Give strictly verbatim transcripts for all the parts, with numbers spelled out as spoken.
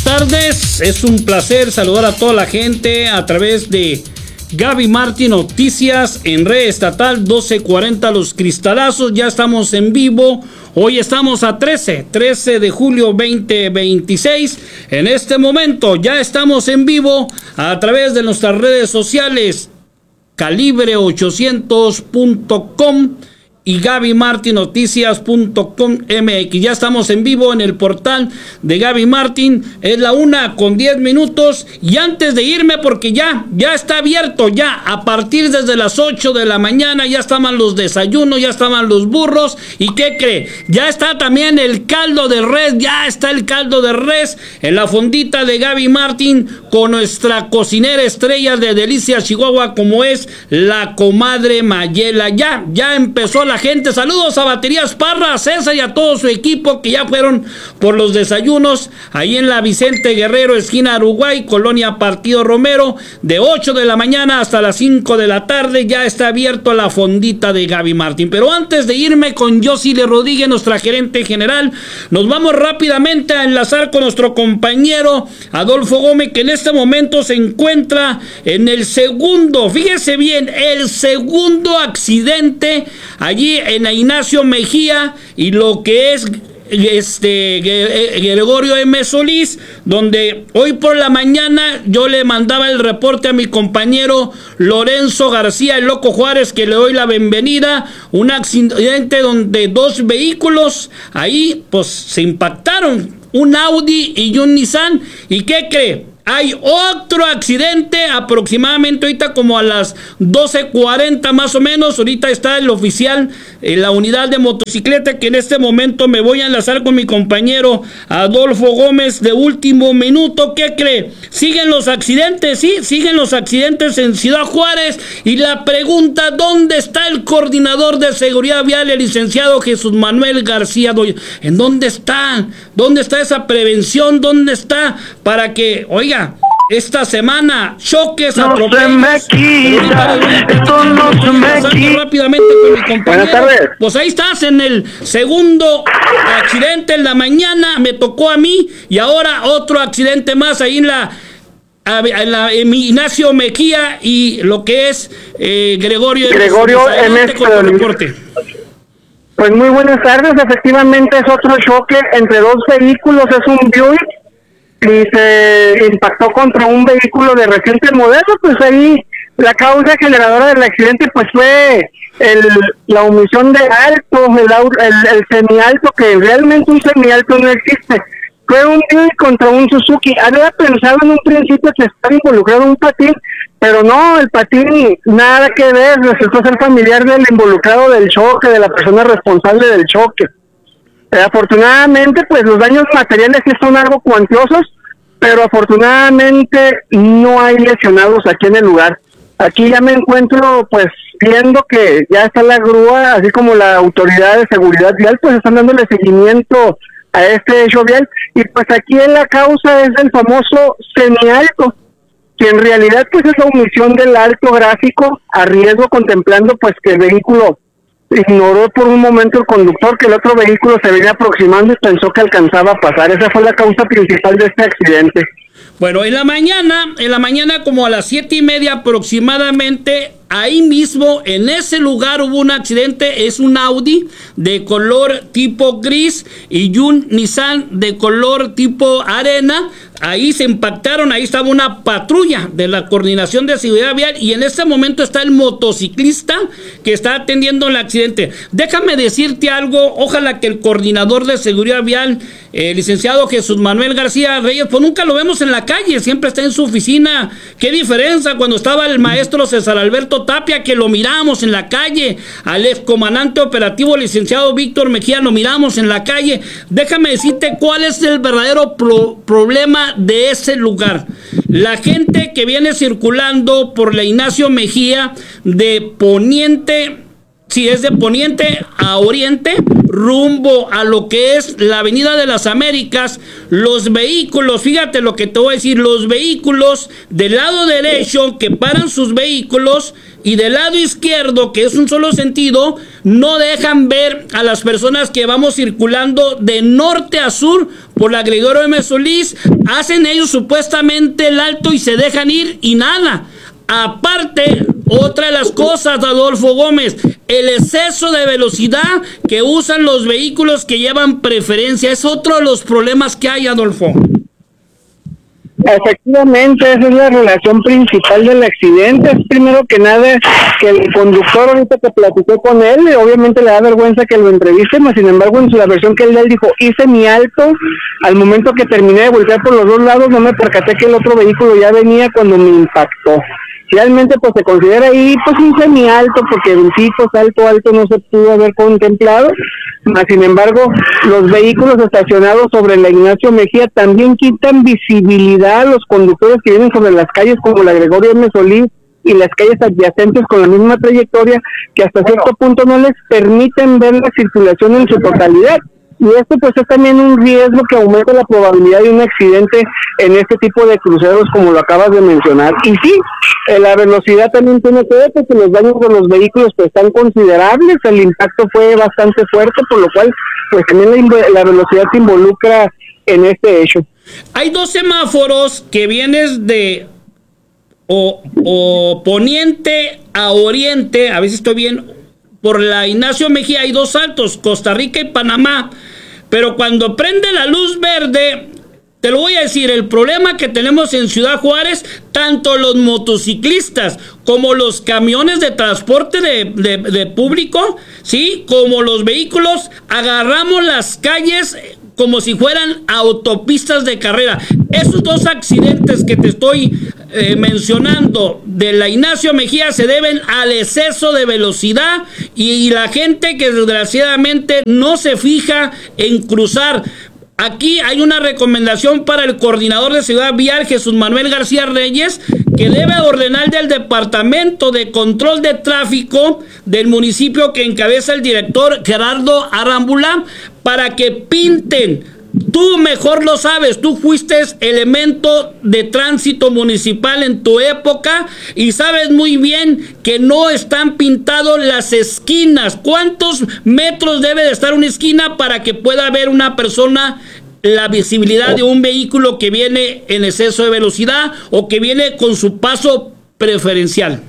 tardes, es un placer saludar a toda la gente a través de Gaby Martín Noticias en red estatal doce cuarenta Los Cristalazos. Ya estamos en vivo, hoy estamos a trece de julio veinte veintiséis. En este momento ya estamos en vivo a través de nuestras redes sociales calibre ochocientos punto com y Gaby Martín Noticias punto com M X. Ya estamos en vivo en el portal de Gaby Martín. Es la una con diez minutos. Y antes de irme, porque ya, ya está abierto, ya a partir desde las ocho de la mañana, ya estaban los desayunos, ya estaban los burros. ¿Y qué cree? Ya está también el caldo de res, ya está el caldo de res en la fondita de Gaby Martín con nuestra cocinera estrella de Delicias Chihuahua, como es la comadre Mayela. Ya, ya empezó la gente. Saludos a Baterías Parra, a César y a todo su equipo que ya fueron por los desayunos ahí en la Vicente Guerrero, esquina Uruguay, Colonia Partido Romero, de ocho de la mañana hasta las cinco de la tarde. Ya está abierto la fondita de Gaby Martín. Pero antes de irme con Yosile Rodríguez, nuestra gerente general, nos vamos rápidamente a enlazar con nuestro compañero Adolfo Gómez, que en este momento se encuentra en el segundo, fíjese bien, el segundo accidente allí en Ignacio Mejía y lo que es este Gregorio M. Solís, donde hoy por la mañana yo le mandaba el reporte a mi compañero Lorenzo García, el Loco Juárez, que le doy la bienvenida. Un accidente donde dos vehículos ahí pues se impactaron, un Audi y un Nissan. ¿Y qué cree? Hay otro accidente aproximadamente ahorita como a las doce cuarenta más o menos. Ahorita está el oficial en la unidad de motocicleta, que en este momento me voy a enlazar con mi compañero Adolfo Gómez de último minuto. ¿Qué cree? Siguen los accidentes, sí, siguen los accidentes en Ciudad Juárez. Y la pregunta, ¿dónde está el coordinador de seguridad vial, el licenciado Jesús Manuel García Doy? ¿En dónde está? ¿Dónde está esa prevención? ¿Dónde está para que, oiga, esta semana choques, no atropellos? Se me quita, esto no se me quita. Rápidamente con mi compañero. Buenas tardes. Pues ahí estás en el segundo accidente en la mañana, me tocó a mí, y ahora otro accidente más ahí en la en, la, en Ignacio Mejía y lo que es eh, Gregorio Gregorio M. reporte. Pues muy buenas tardes. Efectivamente es otro choque entre dos vehículos, es un Buick y se impactó contra un vehículo de reciente modelo. Pues ahí la causa generadora del accidente pues fue el, la omisión de alto, el, el, el semialto, que realmente un semialto no existe. Fue un Buick contra un Suzuki. Había pensado en un principio que estaba involucrado un patín, pero no, el patín nada que ver, resultó ser familiar del involucrado del choque, de la persona responsable del choque. Eh, afortunadamente, pues los daños materiales sí son algo cuantiosos, pero afortunadamente no hay lesionados aquí en el lugar. Aquí ya me encuentro, pues, viendo que ya está la grúa, así como la autoridad de seguridad vial, pues están dándole seguimiento a este hecho vial. Y pues aquí en la causa es el famoso semialto, que en realidad pues es la omisión del alto gráfico a riesgo, contemplando pues que el vehículo ignoró por un momento el conductor, que el otro vehículo se venía aproximando y pensó que alcanzaba a pasar. Esa fue la causa principal de este accidente. Bueno, en la mañana, en la mañana como a las siete y media aproximadamente, ahí mismo, en ese lugar hubo un accidente. Es un Audi de color tipo gris y un Nissan de color tipo arena. Ahí se impactaron, ahí estaba una patrulla de la Coordinación de Seguridad Vial y en este momento está el motociclista que está atendiendo el accidente. Déjame decirte algo, ojalá que el coordinador de Seguridad Vial, el eh, licenciado Jesús Manuel García Reyes, pues nunca lo vemos en la calle, siempre está en su oficina. Qué diferencia cuando estaba el maestro César Alberto Tapia, que lo miramos en la calle, al excomandante operativo licenciado Víctor Mejía lo miramos en la calle. Déjame decirte cuál es el verdadero pro problema de ese lugar. La gente que viene circulando por la Ignacio Mejía de poniente, si es de poniente a oriente, rumbo a lo que es la Avenida de las Américas, los vehículos, fíjate lo que te voy a decir, los vehículos del lado derecho que paran sus vehículos y del lado izquierdo, que es un solo sentido, no dejan ver a las personas que vamos circulando de norte a sur por la Gregorio M. Solís, hacen ellos supuestamente el alto y se dejan ir y nada. Aparte, otra de las cosas, Adolfo Gómez, el exceso de velocidad que usan los vehículos que llevan preferencia, es otro de los problemas que hay, Adolfo. Efectivamente, esa es la relación principal del accidente. Es primero que nada que el conductor, ahorita que platiqué con él, obviamente le da vergüenza que lo entrevisten, mas sin embargo en la versión que él, él dijo, hice mi alto, al momento que terminé de voltear por los dos lados no me percaté que el otro vehículo ya venía cuando me impactó. Realmente pues se considera ahí pues un semi-alto, porque en sí pues alto, alto no se pudo haber contemplado, mas sin embargo los vehículos estacionados sobre la Ignacio Mejía también quitan visibilidad a los conductores que vienen sobre las calles como la Gregorio M. Solís y las calles adyacentes con la misma trayectoria, que hasta cierto punto no les permiten ver la circulación en su totalidad. Y esto pues es también un riesgo que aumenta la probabilidad de un accidente en este tipo de cruceros como lo acabas de mencionar. Y sí, eh, la velocidad también tiene que ver porque los daños de los vehículos pues están considerables, el impacto fue bastante fuerte, por lo cual pues también la, la velocidad se involucra en este hecho. Hay dos semáforos que vienes de o, o poniente a oriente, a veces estoy bien. Por la Ignacio Mejía hay dos altos, Costa Rica y Panamá, pero cuando prende la luz verde, te lo voy a decir, el problema que tenemos en Ciudad Juárez, tanto los motociclistas como los camiones de transporte de, de, de público, ¿sí? Como los vehículos, agarramos las calles como si fueran autopistas de carrera. Esos dos accidentes que te estoy eh, mencionando de la Ignacio Mejía se deben al exceso de velocidad y, y la gente que desgraciadamente no se fija en cruzar. Aquí hay una recomendación para el coordinador de Seguridad Vial, Jesús Manuel García Reyes, que debe ordenar del Departamento de Control de Tráfico del municipio que encabeza el director Gerardo Arambula, para que pinten. Tú mejor lo sabes, tú fuiste elemento de tránsito municipal en tu época y sabes muy bien que no están pintados las esquinas. ¿Cuántos metros debe de estar una esquina para que pueda ver una persona la visibilidad de un vehículo que viene en exceso de velocidad o que viene con su paso preferencial?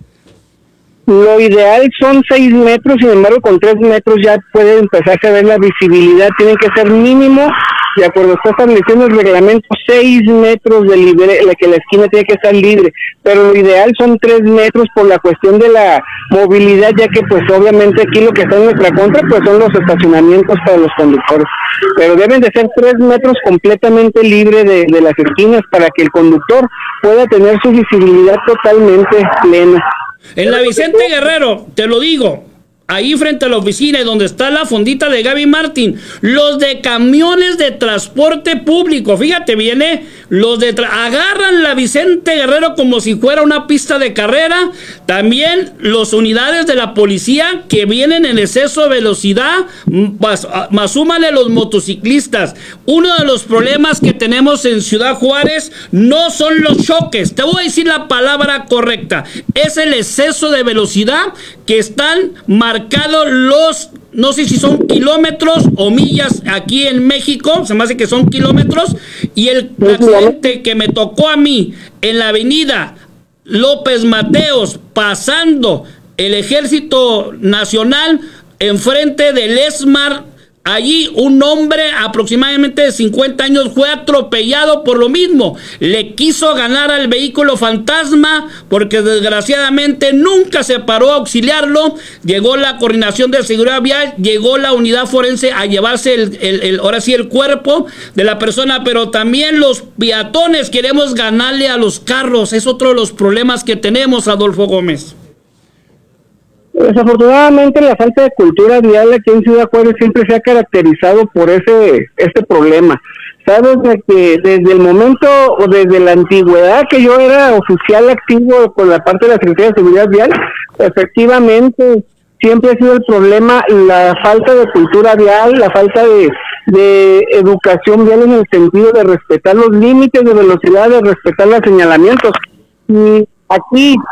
Lo ideal son seis metros, sin embargo con tres metros ya puede empezarse a ver la visibilidad. Tiene que ser mínimo, de acuerdo, está estableciendo el reglamento, seis metros de libre, la que la esquina tiene que estar libre, pero lo ideal son tres metros por la cuestión de la movilidad, ya que pues obviamente aquí lo que está en nuestra contra pues son los estacionamientos para los conductores, pero deben de ser tres metros completamente libre de, de las esquinas para que el conductor pueda tener su visibilidad totalmente plena. En la Vicente Guerrero, te lo digo, ahí frente a la oficina y donde está la fondita de Gaby Martín, los de camiones de transporte público, fíjate, viene, los de agarran la Vicente Guerrero como si fuera una pista de carrera. También los unidades de la policía que vienen en exceso de velocidad, más, más súmale los motociclistas. Uno de los problemas que tenemos en Ciudad Juárez no son los choques, te voy a decir la palabra correcta, es el exceso de velocidad que están marcados los, no sé si son kilómetros o millas aquí en México, se me hace que son kilómetros, y el accidente que me tocó a mí en la avenida López Mateos, pasando el Ejército Nacional, enfrente del ESMAR, allí un hombre aproximadamente de cincuenta años fue atropellado por lo mismo. Le quiso ganar al vehículo fantasma porque desgraciadamente nunca se paró a auxiliarlo. Llegó la coordinación de seguridad vial, llegó la unidad forense a llevarse el, el, el, ahora sí el cuerpo de la persona, pero también los peatones queremos ganarle a los carros. Es otro de los problemas que tenemos, Adolfo Gómez. Desafortunadamente la falta de cultura vial aquí en Ciudad Juárez siempre se ha caracterizado por ese este problema. Sabes de que desde el momento o desde la antigüedad que yo era oficial activo con la parte de la Secretaría de Seguridad Vial, efectivamente siempre ha sido el problema la falta de cultura vial, la falta de, de educación vial en el sentido de respetar los límites de velocidad, de respetar los señalamientos. Y aquí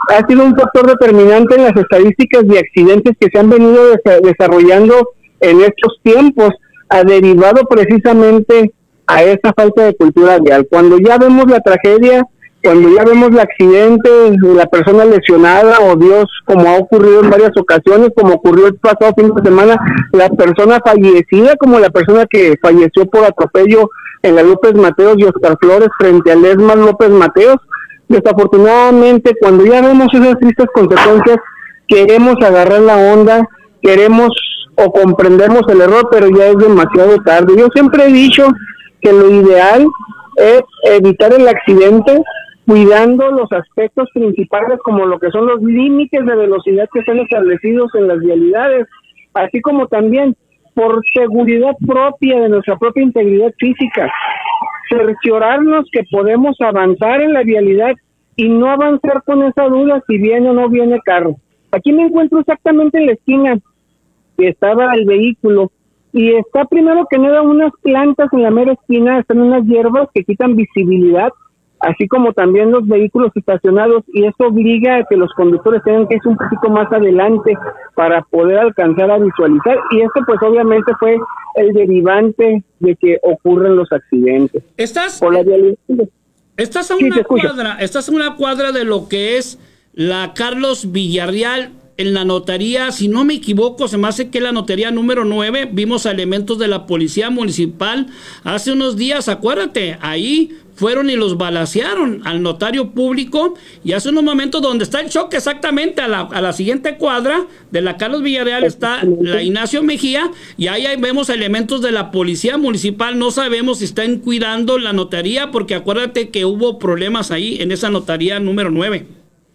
ha sido un factor determinante en las estadísticas de accidentes que se han venido des- desarrollando en estos tiempos, ha derivado precisamente a esa falta de cultura vial. Cuando ya vemos la tragedia, cuando ya vemos el accidente, la persona lesionada, o Dios, como ha ocurrido en varias ocasiones, como ocurrió el pasado fin de semana, la persona fallecida, como la persona que falleció por atropello en la López Mateos y Oscar Flores frente al Esmas López Mateos. Desafortunadamente, cuando ya vemos esas tristes consecuencias, queremos agarrar la onda, queremos o comprendemos el error, pero ya es demasiado tarde. Yo siempre he dicho que lo ideal es evitar el accidente cuidando los aspectos principales, como lo que son los límites de velocidad que están establecidos en las vialidades, así como también por seguridad propia de nuestra propia integridad física, cerciorarnos que podemos avanzar en la vialidad y no avanzar con esa duda si viene o no viene carro. Aquí me encuentro exactamente en la esquina que estaba el vehículo, y está primero que nada unas plantas en la mera esquina, están unas hierbas que quitan visibilidad, así como también los vehículos estacionados, y eso obliga a que los conductores tengan que ir un poquito más adelante para poder alcanzar a visualizar, y esto pues obviamente fue el derivante de que ocurren los accidentes. ¿Estás, Por la vialidad. estás, a Sí, una te escucho. cuadra, estás a una cuadra de lo que es la Carlos Villarreal? En la notaría, si no me equivoco, se me hace que la notaría número nueve, vimos a elementos de la policía municipal hace unos días, acuérdate, ahí fueron y los balacearon al notario público, y hace unos momentos donde está el choque exactamente a la, a la siguiente cuadra de la Carlos Villarreal está la Ignacio Mejía, y ahí, ahí vemos elementos de la policía municipal. No sabemos si están cuidando la notaría, porque acuérdate que hubo problemas ahí en esa notaría número nueve.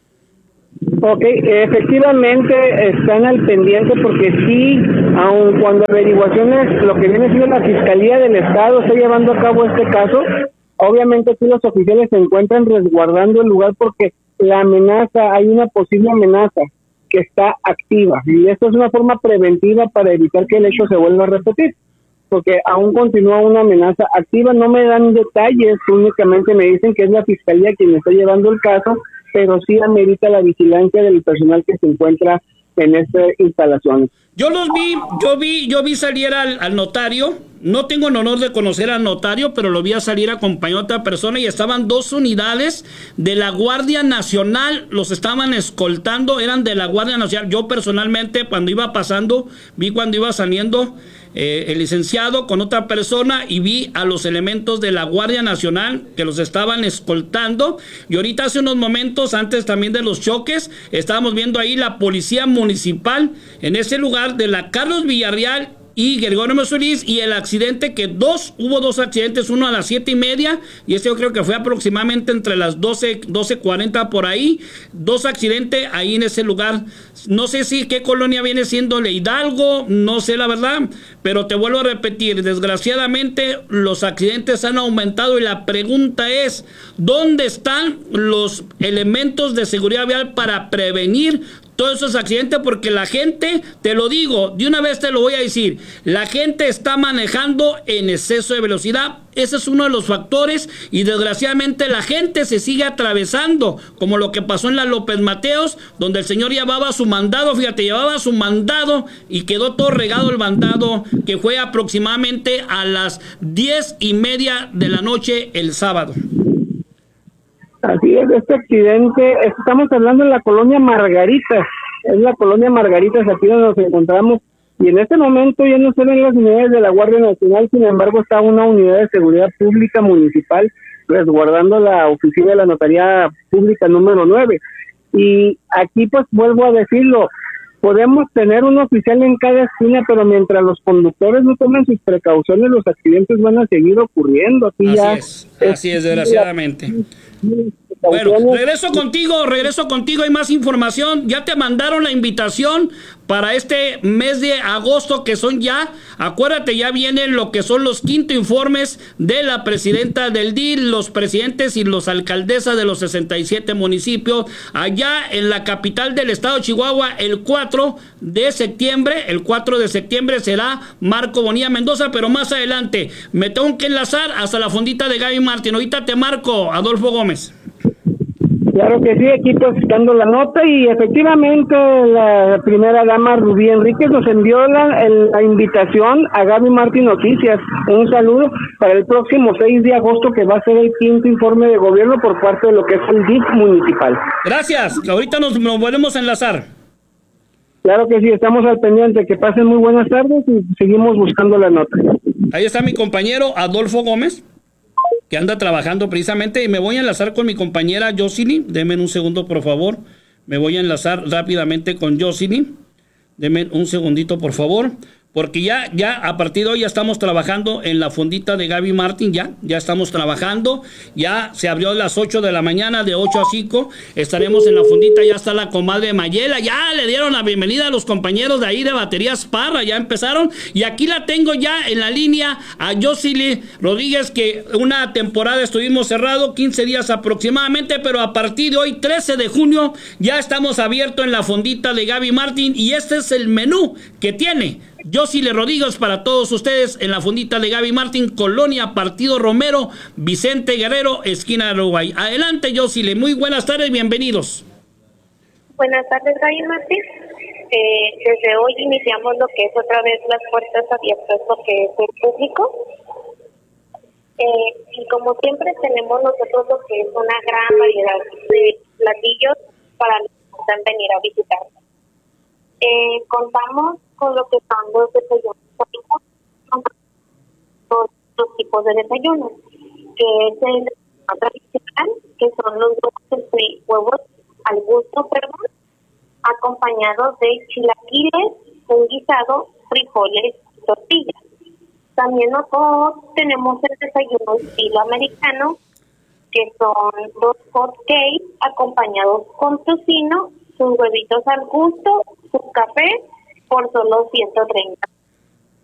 Ok, efectivamente están al pendiente, porque sí, aun cuando averiguaciones, lo que viene siendo la Fiscalía del Estado está llevando a cabo este caso, obviamente aquí los oficiales se encuentran resguardando el lugar porque la amenaza, hay una posible amenaza que está activa, y esto es una forma preventiva para evitar que el hecho se vuelva a repetir, porque aún continúa una amenaza activa. No me dan detalles, únicamente me dicen que es la Fiscalía quien está llevando el caso, pero sí amerita la vigilancia del personal que se encuentra en estas instalaciones. Yo los vi, yo vi, yo vi salir al, al notario. No tengo el honor de conocer al notario, pero lo vi a salir acompañado de otra persona, y estaban dos unidades de la Guardia Nacional, los estaban escoltando, eran de la Guardia Nacional. Yo personalmente, cuando iba pasando, vi cuando iba saliendo eh, el licenciado con otra persona, y vi a los elementos de la Guardia Nacional que los estaban escoltando. Y ahorita, hace unos momentos, antes también de los choques, estábamos viendo ahí la policía municipal en ese lugar de la Carlos Villarreal y Gregorio Solís, y el accidente que dos, hubo dos accidentes, uno a las siete y media, y este yo creo que fue aproximadamente entre las doce, doce cuarenta por ahí, dos accidentes ahí en ese lugar. No sé si qué colonia viene siendo Hidalgo, no sé la verdad, pero te vuelvo a repetir, desgraciadamente los accidentes han aumentado, y la pregunta es, ¿dónde están los elementos de seguridad vial para prevenir todos esos accidentes? Porque la gente, te lo digo, de una vez te lo voy a decir, la gente está manejando en exceso de velocidad. Ese es uno de los factores, y desgraciadamente la gente se sigue atravesando, como lo que pasó en la López Mateos, donde el señor llevaba su mandado, fíjate, llevaba su mandado y quedó todo regado el mandado, que fue aproximadamente a las diez y media de la noche el sábado. Así es, este accidente, estamos hablando de la colonia Margaritas, es la colonia Margaritas, aquí donde nos encontramos, y en este momento ya no se ven las unidades de la Guardia Nacional, sin embargo está una unidad de seguridad pública municipal resguardando la oficina de la Notaría Pública número nueve, y aquí pues vuelvo a decirlo, podemos tener un oficial en cada esquina, pero mientras los conductores no tomen sus precauciones, los accidentes van a seguir ocurriendo. Aquí así ya es, así es, desgraciadamente. Bueno, regreso contigo, regreso contigo, hay más información. Ya te mandaron la invitación para este mes de agosto, que son ya, acuérdate, ya vienen lo que son los quinto informes de la presidenta del D I L, los presidentes y los alcaldesas de los sesenta y siete municipios, allá en la capital del estado de Chihuahua. El cuatro de septiembre, el cuatro de septiembre será Marco Bonilla Mendoza, pero más adelante me tengo que enlazar hasta la fondita de Gaby Martín. Ahorita te marco, Adolfo Gómez. Claro que sí, aquí pues dando la nota y efectivamente la primera dama Rubí Enríquez nos envió la, el, la invitación a Gaby Martín Noticias. Un saludo para el próximo seis de agosto que va a ser el quinto informe de gobierno por parte de lo que es el D I F municipal. Gracias, que ahorita nos, nos volvemos a enlazar. Claro que sí, estamos al pendiente. Que pasen muy buenas tardes y seguimos buscando la nota. Ahí está mi compañero Adolfo Gómez, que anda trabajando precisamente, y me voy a enlazar con mi compañera Jocely. Denme un segundo, por favor. Me voy a enlazar rápidamente con Jocely. Denme un segundito, por favor. Porque ya, ya a partir de hoy ya estamos trabajando en la fondita de Gaby Martín, ya, ya estamos trabajando, ya se abrió a las ocho de la mañana, de ocho a cinco, estaremos en la fondita, ya está la comadre Mayela, ya le dieron la bienvenida a los compañeros de ahí de Baterías Parra, ya empezaron, y aquí la tengo ya en la línea a Jocely Rodríguez, que una temporada estuvimos cerrado, quince días aproximadamente, pero a partir de hoy, trece de junio, ya estamos abiertos en la fondita de Gaby Martín, y este es el menú que tiene Jocely Rodríguez para todos ustedes en la fondita de Gaby Martín, Colonia Partido Romero, Vicente Guerrero, esquina de Uruguay. Adelante, Jocely, muy buenas tardes, bienvenidos. Buenas tardes, Gaby Martín. Eh, desde hoy iniciamos lo que es otra vez las puertas abiertas porque es el público. Eh, y como siempre tenemos nosotros lo que es una gran variedad de platillos para los que puedan venir a visitar. Eh, contamos con lo que son los desayunos, todos los tipos de desayunos, que es el tradicional, que son los huevos, huevos al gusto, perdón, acompañados de chilaquiles, un guisado, frijoles y tortillas. También nosotros tenemos el desayuno estilo americano, que son dos hot cakes acompañados con tocino, sus huevitos al gusto, su café, por solo ciento treinta